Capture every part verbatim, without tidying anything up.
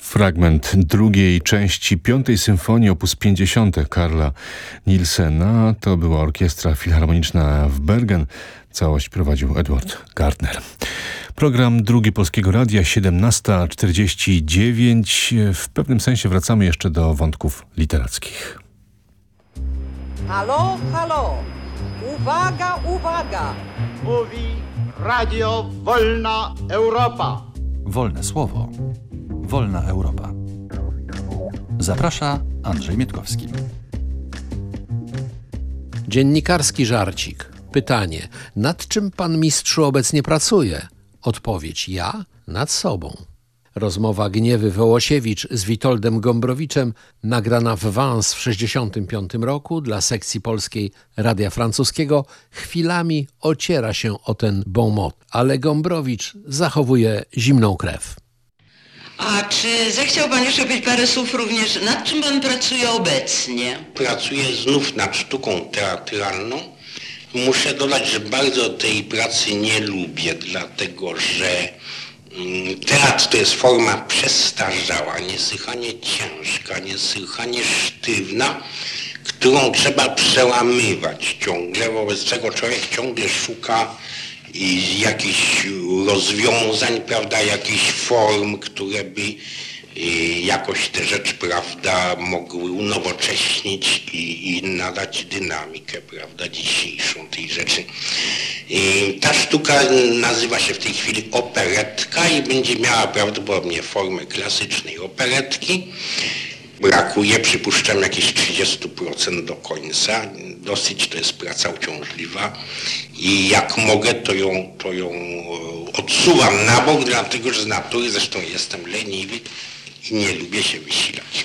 Fragment drugiej części piątej symfonii op. pięćdziesiąt Karla Nielsena. To była Orkiestra Filharmoniczna w Bergen. Całość prowadził Edward Gardner. Program Drugi Polskiego Radia, siedemnasta czterdzieści dziewięć. W pewnym sensie wracamy jeszcze do wątków literackich. Halo, halo! Uwaga, uwaga! Mówi Radio Wolna Europa. Wolne słowo. Wolna Europa. Zaprasza Andrzej Mietkowski. Dziennikarski żarcik. Pytanie: nad czym pan mistrzu obecnie pracuje? Odpowiedź: ja nad sobą. Rozmowa Gniewy Wołosiewicz z Witoldem Gombrowiczem, nagrana w Vence w sześćdziesiątym piątym roku dla sekcji polskiej Radia Francuskiego, chwilami ociera się o ten bon mot, ale Gombrowicz zachowuje zimną krew. A czy zechciał pan jeszcze powiedzieć parę słów również, nad czym pan pracuje obecnie? Pracuję znów nad sztuką teatralną. Muszę dodać, że bardzo tej pracy nie lubię, dlatego że teatr to jest forma przestarzała, niesłychanie ciężka, niesłychanie sztywna, którą trzeba przełamywać ciągle, wobec czego człowiek ciągle szuka jakichś rozwiązań, prawda, jakichś form, które by jakoś te rzeczy, prawda, mogły unowocześnić i, i nadać dynamikę, prawda, dzisiejszą tej rzeczy. I ta sztuka nazywa się w tej chwili operetka i będzie miała prawdopodobnie formę klasycznej operetki. Brakuje, przypuszczam, jakieś trzydzieści procent do końca. Dosyć to jest praca uciążliwa i jak mogę, to ją, to ją odsuwam na bok, dlatego że z natury zresztą jestem leniwy i nie lubię się wysilać.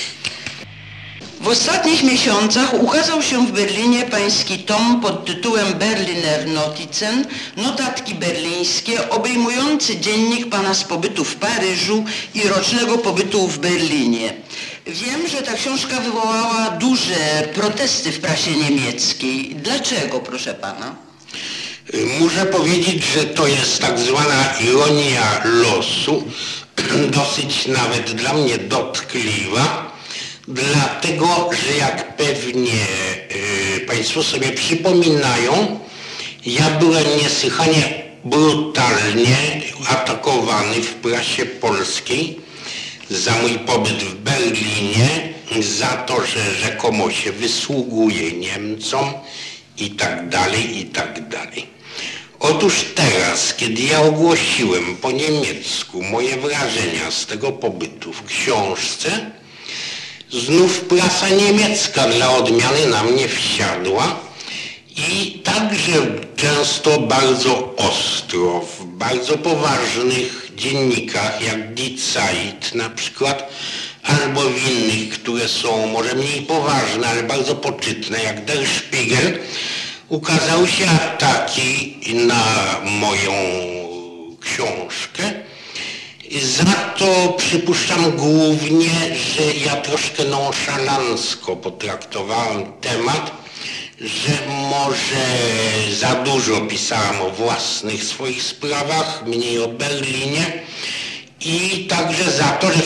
W ostatnich miesiącach ukazał się w Berlinie pański tom pod tytułem Berliner Notizen, notatki berlińskie, obejmujący dziennik pana z pobytu w Paryżu i rocznego pobytu w Berlinie. Wiem, że ta książka wywołała duże protesty w prasie niemieckiej. Dlaczego, proszę pana? Muszę powiedzieć, że to jest tak zwana ironia losu, dosyć nawet dla mnie dotkliwa, dlatego, że jak pewnie y, państwo sobie przypominają, ja byłem niesłychanie brutalnie atakowany w prasie polskiej za mój pobyt w Berlinie, za to, że rzekomo się wysługuje Niemcom i tak dalej, i tak dalej. Otóż teraz, kiedy ja ogłosiłem po niemiecku moje wrażenia z tego pobytu w książce, znów prasa niemiecka dla odmiany na mnie wsiadła i także często bardzo ostro, w bardzo poważnych dziennikach jak Die Zeit na przykład, albo w innych, które są może mniej poważne, ale bardzo poczytne, jak Der Spiegel, ukazały się ataki na moją książkę. Za to przypuszczam głównie, że ja troszkę nonszalancko potraktowałem temat, że może za dużo pisałem o własnych swoich sprawach, mniej o Berlinie i także za to, że